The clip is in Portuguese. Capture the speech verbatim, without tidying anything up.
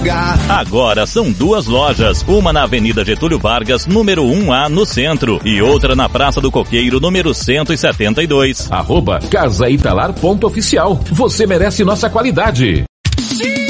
lugar. Agora são duas lojas, uma na Avenida Getúlio Vargas, número um A, no centro, e outra na Praça do Coqueiro, número cento e setenta e dois. Arroba Casa Italar ponto oficial. Você merece nossa qualidade. Sim.